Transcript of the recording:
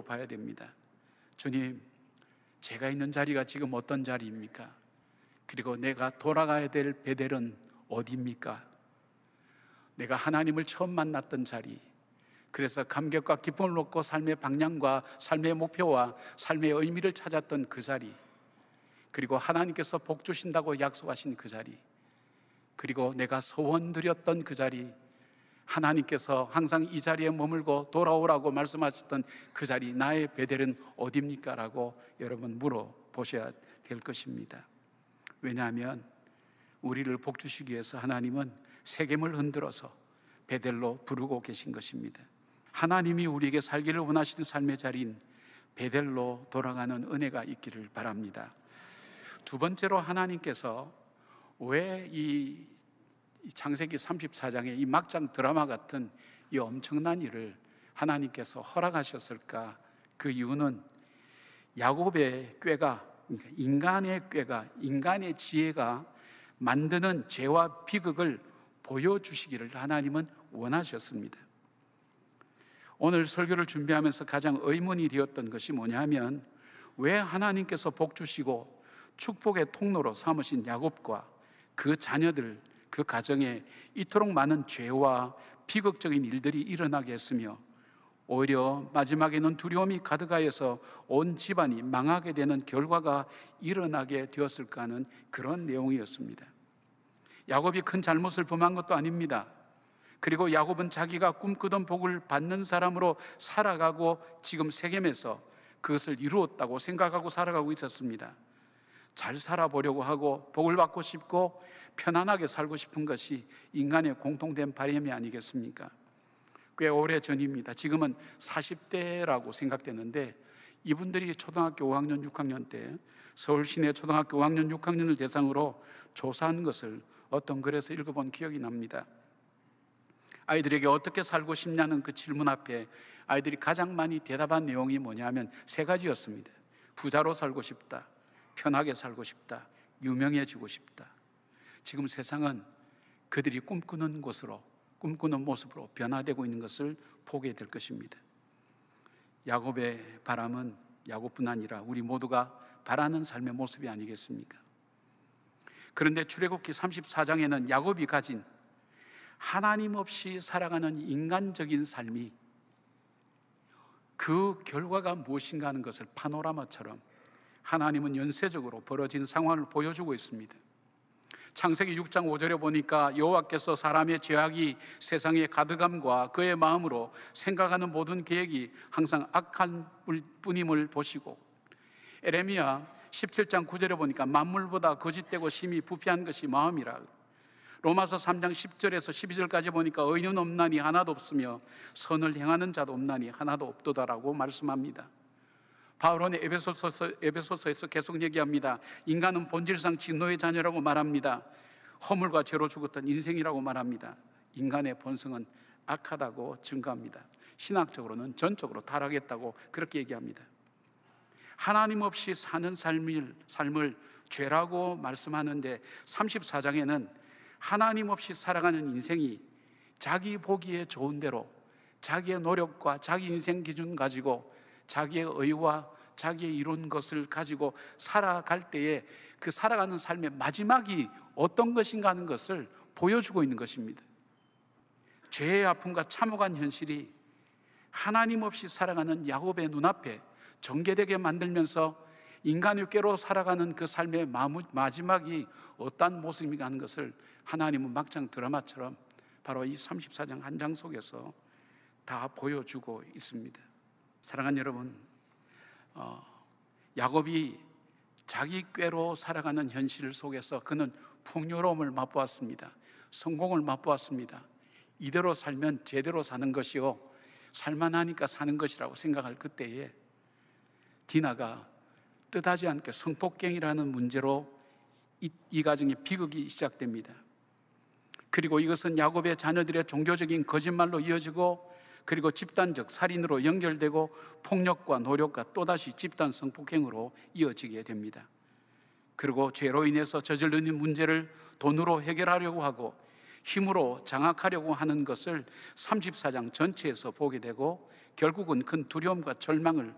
봐야 됩니다. 주님, 제가 있는 자리가 지금 어떤 자리입니까? 그리고 내가 돌아가야 될 베델은 어디입니까? 내가 하나님을 처음 만났던 자리, 그래서 감격과 기쁨을 얻고 삶의 방향과 삶의 목표와 삶의 의미를 찾았던 그 자리, 그리고 하나님께서 복 주신다고 약속하신 그 자리, 그리고 내가 소원 드렸던 그 자리, 하나님께서 항상 이 자리에 머물고 돌아오라고 말씀하셨던 그 자리, 나의 베델은 어디입니까? 라고 여러분 물어보셔야 될 것입니다. 왜냐하면 우리를 복 주시기 위해서 하나님은 세겜을 흔들어서 베델로 부르고 계신 것입니다. 하나님이 우리에게 살기를 원하시는 삶의 자리인 베델로 돌아가는 은혜가 있기를 바랍니다. 두 번째로, 하나님께서 왜 이 창세기 34장의 이 막장 드라마 같은 이 엄청난 일을 하나님께서 허락하셨을까? 그 이유는 야곱의 꾀가, 그러니까 인간의 꾀가, 인간의 지혜가 만드는 죄와 비극을 보여주시기를 하나님은 원하셨습니다. 오늘 설교를 준비하면서 가장 의문이 되었던 것이 뭐냐면, 왜 하나님께서 복 주시고 축복의 통로로 삼으신 야곱과 그 자녀들, 그 가정에 이토록 많은 죄와 비극적인 일들이 일어나게 했으며, 오히려 마지막에는 두려움이 가득하여서 온 집안이 망하게 되는 결과가 일어나게 되었을까 하는 그런 내용이었습니다. 야곱이 큰 잘못을 범한 것도 아닙니다. 그리고 야곱은 자기가 꿈꾸던 복을 받는 사람으로 살아가고 지금 세겜에서 그것을 이루었다고 생각하고 살아가고 있었습니다. 잘 살아보려고 하고 복을 받고 싶고 편안하게 살고 싶은 것이 인간의 공통된 바람이 아니겠습니까? 꽤 오래 전입니다. 지금은 40대라고 생각되는데, 이분들이 초등학교 5학년, 6학년 때 서울 시내 초등학교 5학년, 6학년을 대상으로 조사한 것을 어떤 글에서 읽어본 기억이 납니다. 아이들에게 어떻게 살고 싶냐는 그 질문 앞에 아이들이 가장 많이 대답한 내용이 뭐냐면 세 가지였습니다. 부자로 살고 싶다, 편하게 살고 싶다, 유명해지고 싶다. 지금 세상은 그들이 꿈꾸는 곳으로, 꿈꾸는 모습으로 변화되고 있는 것을 보게 될 것입니다. 야곱의 바람은 야곱뿐 아니라 우리 모두가 바라는 삶의 모습이 아니겠습니까? 그런데 출애굽기 34장에는 야곱이 가진 하나님 없이 살아가는 인간적인 삶이 그 결과가 무엇인가 하는 것을 파노라마처럼 하나님은 연쇄적으로 벌어진 상황을 보여주고 있습니다. 창세기 6장 5절에 보니까 여호와께서 사람의 죄악이 세상에 가득함과 그의 마음으로 생각하는 모든 계획이 항상 악한 뿐임을 보시고, 에레미야 17장 9절에 보니까 만물보다 거짓되고 심히 부패한 것이 마음이라. 로마서 3장 10절에서 12절까지 보니까 의인은 없나니 하나도 없으며 선을 행하는 자도 없나니 하나도 없도다라고 말씀합니다. 바울은 에베소서에서 계속 얘기합니다. 인간은 본질상 진노의 자녀라고 말합니다. 허물과 죄로 죽었던 인생이라고 말합니다. 인간의 본성은 악하다고 증거합니다. 신학적으로는 전적으로 타락했다고 그렇게 얘기합니다. 하나님 없이 사는 삶을 죄라고 말씀하는데 34장에는 하나님 없이 살아가는 인생이 자기 보기에 좋은 대로 자기의 노력과 자기 인생 기준 가지고 자기의 의와 자기의 이룬 것을 가지고 살아갈 때에 그 살아가는 삶의 마지막이 어떤 것인가 하는 것을 보여주고 있는 것입니다. 죄의 아픔과 참혹한 현실이 하나님 없이 살아가는 야곱의 눈앞에 전개되게 만들면서 인간의 꾀로 살아가는 그 삶의 마지막이 어떤 모습인가 하는 것을 하나님은 막장 드라마처럼 바로 이 34장 한 장 속에서 다 보여주고 있습니다. 사랑하는 여러분, 야곱이 자기 꾀로 살아가는 현실 속에서 그는 풍요로움을 맛보았습니다. 성공을 맛보았습니다. 이대로 살면 제대로 사는 것이요, 살만하니까 사는 것이라고 생각할 그때에 디나가 뜻하지 않게 성폭행이라는 문제로 이 가정의 비극이 시작됩니다. 그리고 이것은 야곱의 자녀들의 종교적인 거짓말로 이어지고, 그리고 집단적 살인으로 연결되고 폭력과 노력과 또다시 집단 성폭행으로 이어지게 됩니다. 그리고 죄로 인해서 저지르는 문제를 돈으로 해결하려고 하고 힘으로 장악하려고 하는 것을 34장 전체에서 보게 되고, 결국은 큰 두려움과 절망을